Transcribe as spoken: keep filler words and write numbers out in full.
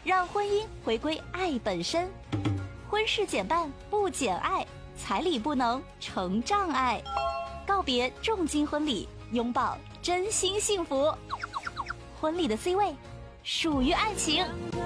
让婚姻回归爱本身。婚事减半不减爱，彩礼不能成障碍。告别重金婚礼，拥抱真心幸福。婚礼的 C 位属于爱情。